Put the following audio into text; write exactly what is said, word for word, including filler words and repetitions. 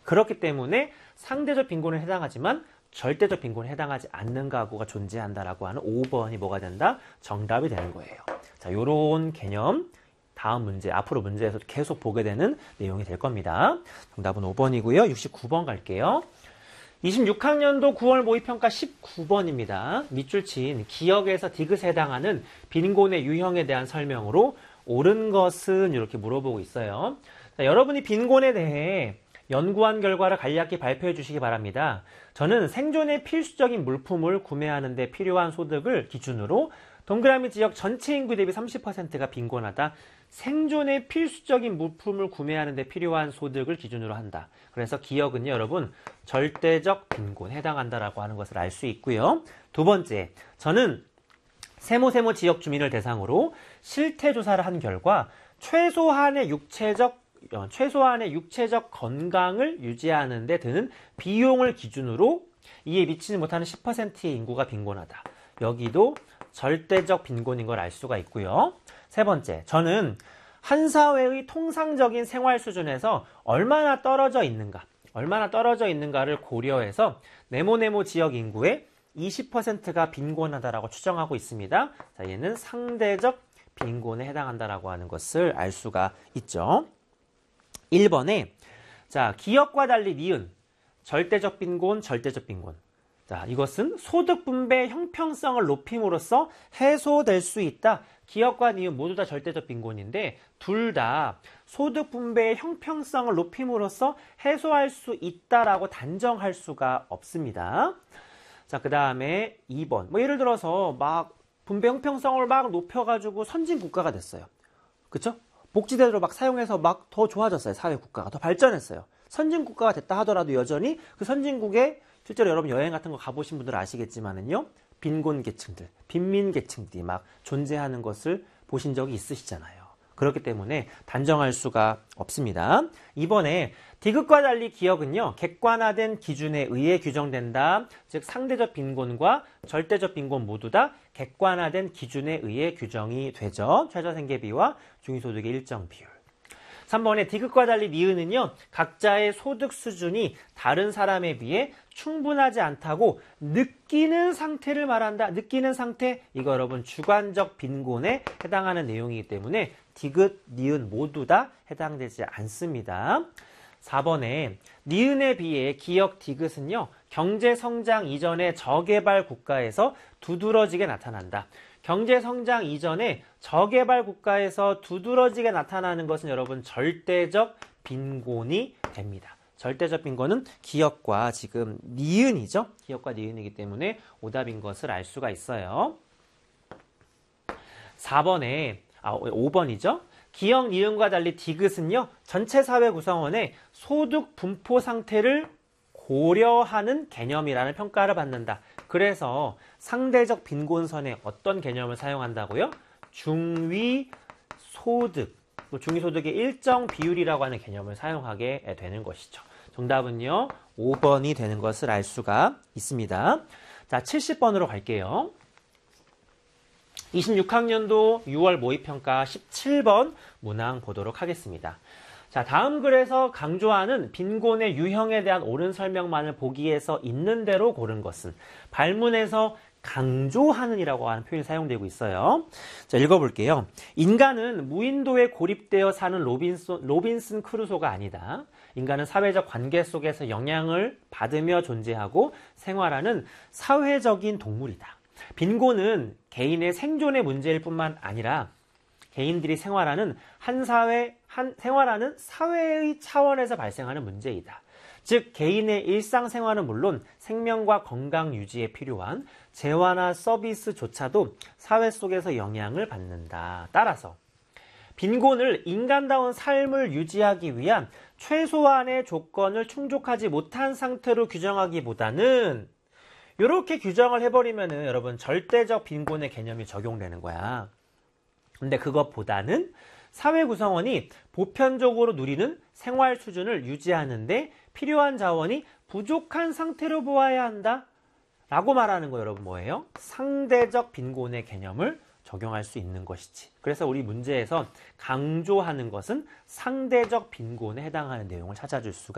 그렇기 때문에 상대적 빈곤에 해당하지만 절대적 빈곤에 해당하지 않는 가구가 존재한다라고 하는 오 번이 뭐가 된다? 정답이 되는 거예요. 자, 요런 개념 다음 문제, 앞으로 문제에서 계속 보게 되는 내용이 될 겁니다. 정답은 오 번이고요. 육십구 번 갈게요. 이십육 학년도 구월 모의평가 십구 번입니다. 밑줄 친 기역에서 디귿에 해당하는 빈곤의 유형에 대한 설명으로 옳은 것은 이렇게 물어보고 있어요. 자, 여러분이 빈곤에 대해 연구한 결과를 간략히 발표해 주시기 바랍니다. 저는 생존에 필수적인 물품을 구매하는 데 필요한 소득을 기준으로 동그라미 지역 전체 인구 대비 삼십 퍼센트가 빈곤하다. 생존에 필수적인 물품을 구매하는 데 필요한 소득을 기준으로 한다. 그래서 기역은요, 여러분, 절대적 빈곤에 해당한다라고 하는 것을 알 수 있고요. 두 번째, 저는 세모세모 지역 주민을 대상으로 실태 조사를 한 결과 최소한의 육체적 최소한의 육체적 건강을 유지하는 데 드는 비용을 기준으로 이에 미치지 못하는 십 퍼센트의 인구가 빈곤하다. 여기도 절대적 빈곤인 걸 알 수가 있고요. 세 번째, 저는 한 사회의 통상적인 생활 수준에서 얼마나 떨어져 있는가, 얼마나 떨어져 있는가를 고려해서 네모네모 지역 인구의 이십 퍼센트가 빈곤하다라고 추정하고 있습니다. 자, 얘는 상대적 빈곤에 해당한다라고 하는 것을 알 수가 있죠. 일 번에 자, 기역과 달리 니은 절대적 빈곤, 절대적 빈곤. 자, 이것은 소득 분배 형평성을 높임으로써 해소될 수 있다. 기역과 니은 모두 다 절대적 빈곤인데 둘 다 소득 분배의 형평성을 높임으로써 해소할 수 있다라고 단정할 수가 없습니다. 자, 그 다음에 이 번. 뭐 예를 들어서 막 분배 형평성을 막 높여가지고 선진 국가가 됐어요. 그쵸? 복지제도를 막 사용해서 막 더 좋아졌어요. 사회 국가가 더 발전했어요. 선진 국가가 됐다 하더라도 여전히 그 선진국에 실제로 여러분 여행 같은 거 가보신 분들은 아시겠지만은요, 빈곤 계층들, 빈민 계층들이 막 존재하는 것을 보신 적이 있으시잖아요. 그렇기 때문에 단정할 수가 없습니다. 이번에 디귿과 달리 기역은요, 객관화된 기준에 의해 규정된다. 즉 상대적 빈곤과 절대적 빈곤 모두 다 객관화된 기준에 의해 규정이 되죠. 최저생계비와 중위소득의 일정 비율. 삼 번에 디귿과 달리 니은은요, 각자의 소득 수준이 다른 사람에 비해 충분하지 않다고 느끼는 상태를 말한다. 느끼는 상태, 이거 여러분 주관적 빈곤에 해당하는 내용이기 때문에 디귿, 니은 모두 다 해당되지 않습니다. 사 번에 니은에 비해 기역 디귿은요, 경제성장 이전의 저개발 국가에서 두드러지게 나타난다. 경제성장 이전에 저개발 국가에서 두드러지게 나타나는 것은 여러분 절대적 빈곤이 됩니다. 절대적 빈곤은 기역과 지금 니은이죠. 기역과 니은이기 때문에 오답인 것을 알 수가 있어요. 사 번에, 아, 오 번이죠. 기역, 니은과 달리 디귿은요, 전체 사회 구성원의 소득 분포 상태를 고려하는 개념이라는 평가를 받는다. 그래서 상대적 빈곤선에 어떤 개념을 사용한다고요? 중위소득, 중위소득의 일정 비율이라고 하는 개념을 사용하게 되는 것이죠. 정답은요, 오 번이 되는 것을 알 수가 있습니다. 자, 칠십 번으로 갈게요. 이십육 학년도 유월 모의평가 십칠 번 문항 보도록 하겠습니다. 자, 다음 글에서 강조하는 빈곤의 유형에 대한 옳은 설명만을 보기에서 있는 대로 고른 것은 발문에서 강조하는 이라고 하는 표현이 사용되고 있어요. 자, 읽어볼게요. 인간은 무인도에 고립되어 사는 로빈슨, 로빈슨 크루소가 아니다. 인간은 사회적 관계 속에서 영향을 받으며 존재하고 생활하는 사회적인 동물이다. 빈곤은 개인의 생존의 문제일 뿐만 아니라 개인들이 생활하는 한 사회, 한 생활하는 사회의 차원에서 발생하는 문제이다. 즉 개인의 일상생활은 물론 생명과 건강 유지에 필요한 재화나 서비스조차도 사회 속에서 영향을 받는다. 따라서 빈곤을 인간다운 삶을 유지하기 위한 최소한의 조건을 충족하지 못한 상태로 규정하기보다는 이렇게 규정을 해버리면은 여러분 절대적 빈곤의 개념이 적용되는 거야. 근데 그것보다는 사회 구성원이 보편적으로 누리는 생활 수준을 유지하는데 필요한 자원이 부족한 상태로 보아야 한다 라고 말하는 거 여러분 뭐예요? 상대적 빈곤의 개념을 적용할 수 있는 것이지. 그래서 우리 문제에서 강조하는 것은 상대적 빈곤에 해당하는 내용을 찾아줄 수가